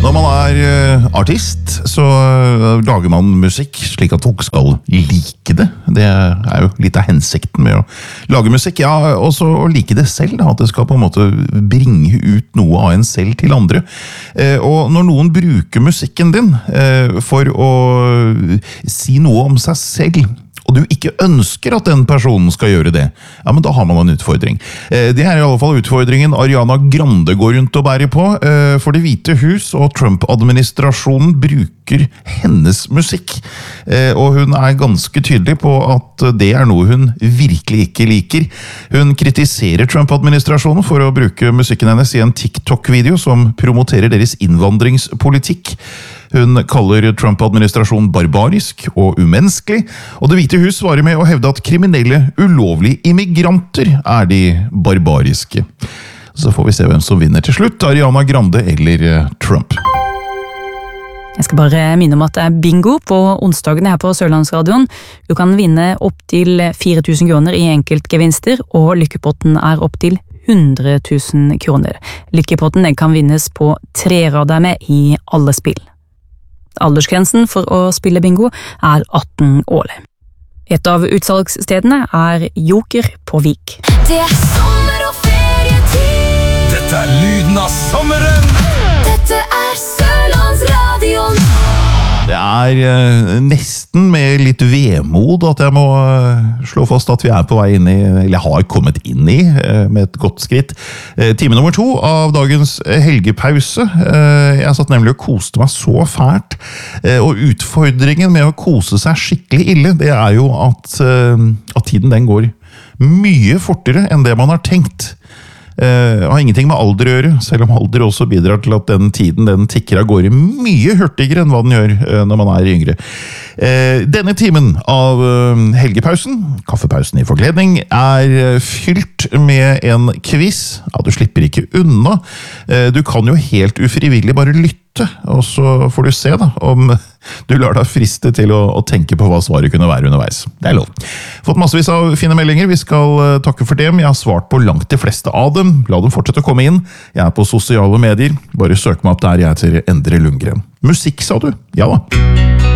Når man artist, så lager man musikk slik at folk skal like det. Det jo litt av hensikten med å lage musikk. Ja, også å like det selv, da, at det skal på en måte bringe ut noe av en selv til andre. Og når noen bruker musikken din for å si noe om seg selv, og du ikke ønsker at den personen skal gjøre det, ja, men da har man en utfordring. Det I alle fall utfordringen Ariana Grande går rundt og bærer på, for Det hvite hus og Trump-administrasjonen bruker hennes musikk. Og hun ganske tydelig på at det noe hun virkelig ikke liker. Hun kritiserer Trump-administrasjonen for å bruke musikken hennes I en TikTok-video som promoterer deres innvandringspolitikk. Hun kaller Trump-administrasjonen barbarisk og umenneskelig, og Det hvite hus svarer med å hevde at kriminelle, ulovlige immigranter de barbariske. Så får vi se hvem som vinner til slutt, Ariana Grande eller Trump. Jeg skal bare minne om at det bingo på onsdagene her på Sørlandsradioen. Du kan vinne opp til 4.000 kroner I enkeltgevinster, og lykkepotten opp til 100 000 kroner. Lykkepotten kan vinnes på 3 rader med I alle spill. Aldersgrensen for å spille bingo 18 år. Et av utsalgsstedene Joker på Vik. Det sommer og ferietid. Dette lyden av sommeren. Dette Sørlandsradioen. Det nesten med litt vemod at jeg må slå fast at vi på vei inn I, eller har kommet inn I, med et godt skritt. Time nummer 2 av dagens helgepause. Jeg satt nemlig og koste meg så fælt. Og utfordringen med å kose seg skikkelig ille, det jo at tiden den går mye fortere enn det man har tenkt. Har ingenting med alder å gjøre, selv om alder også bidrar til at den tiden den tikker av gårde mye hurtigere enn hva den gjør når man yngre. Denne timen av helgepausen, kaffepausen I forkledning, fylt med en quiz. Ja, du slipper ikke unna. Du kan jo helt ufrivillig bare lytte, og så får du se da, om du lar deg friste til å tenke på hva svaret kunne være underveis. Det lov. Fått massevis av fine meldinger, vi skal takke for dem. Jeg har svart på langt de fleste av dem. La dem fortsette å komme inn. Jeg på sosiale medier. Bare søk meg opp der jeg heter Endre Lundgren. Musikk, sa du? Ja da.